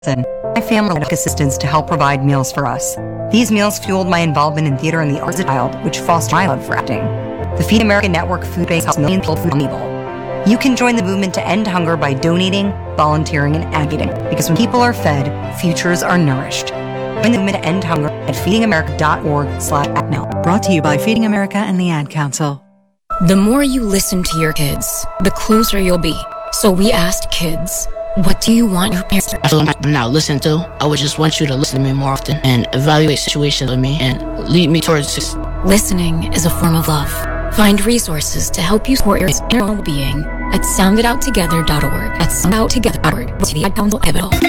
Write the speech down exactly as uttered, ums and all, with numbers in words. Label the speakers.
Speaker 1: My family took assistance to help provide meals for us. These meals fueled my involvement in theater and the arts as a child, which fostered my love for acting. The Feed America Network food bank helps millions of people food evil. You can join the movement to end hunger by donating, volunteering, and advocating. Because when people are fed, futures are nourished. Join the movement to end hunger at feedingamerica.org slash act now.
Speaker 2: Brought to you by Feeding America and the Ad Council.
Speaker 3: The more you listen to your kids, the closer you'll be. So we asked kids, what do you want your parents to
Speaker 4: I feel like I'm not listened to. I would just want you to listen to me more often and evaluate situations with me and lead me towards success.
Speaker 3: Listening is a form of love. Find resources to help you support your inner well-being at sound it out together dot org. That's sound out together dot org. The Ad Council.